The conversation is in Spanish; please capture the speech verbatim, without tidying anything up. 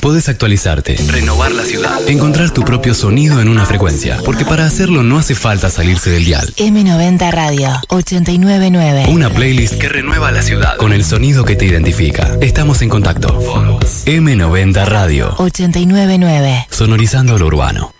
podés actualizarte, renovar la ciudad, encontrar tu propio sonido en una frecuencia, porque para hacerlo no hace falta salirse del dial. eme noventa Radio, ochenta y nueve punto nueve. Una playlist que renueva la ciudad con el sonido que te identifica. Estamos en contacto. eme noventa Radio, ochenta y nueve punto nueve. sonorizando lo urbano.